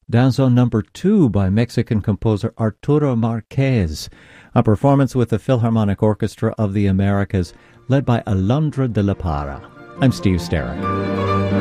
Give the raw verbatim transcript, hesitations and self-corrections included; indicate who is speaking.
Speaker 1: Danzo number two by Mexican composer Arturo Marquez, a performance with the Philharmonic Orchestra of the Americas, led by Alondra de la Parra. I'm Steve Sterrett.